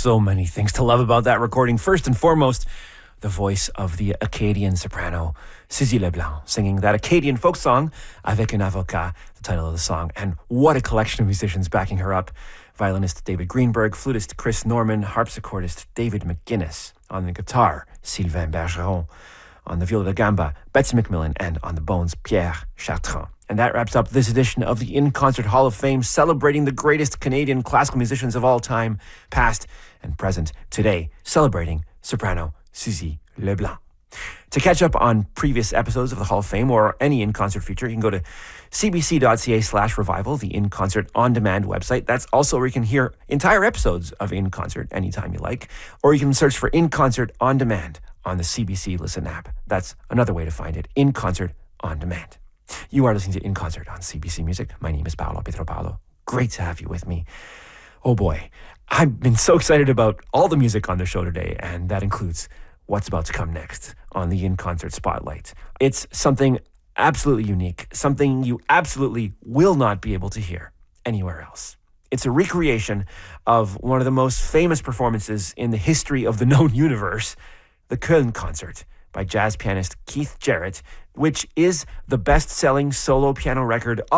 so many things to love about that recording. First and foremost, the voice of the Acadian soprano, Suzy Leblanc, singing that Acadian folk song, Avec un avocat, the title of the song. And what a collection of musicians backing her up. Violinist David Greenberg, flutist Chris Norman, harpsichordist David McGuinness, on the guitar, Sylvain Bergeron, on the viola da gamba, Betsy McMillan, and on the bones, Pierre Chartrand. And that wraps up this edition of the In Concert Hall of Fame, celebrating the greatest Canadian classical musicians of all time, past and present, today, celebrating soprano Suzy Leblanc. To catch up on previous episodes of the Hall of Fame or any In Concert feature, you can go to cbc.ca/revival, the In Concert On Demand website. That's also where you can hear entire episodes of In Concert anytime you like, or you can search for In Concert On Demand on the CBC Listen app. That's another way to find it, In Concert On Demand. You are listening to In Concert on CBC Music. My name is Paolo Pietropalo. Great to have you with me. Oh boy, I've been so excited about all the music on the show today, and that includes what's about to come next on the In Concert Spotlight. It's something absolutely unique, something you absolutely will not be able to hear anywhere else. It's a recreation of one of the most famous performances in the history of the known universe, the Köln Concert by jazz pianist Keith Jarrett, which is the best-selling solo piano record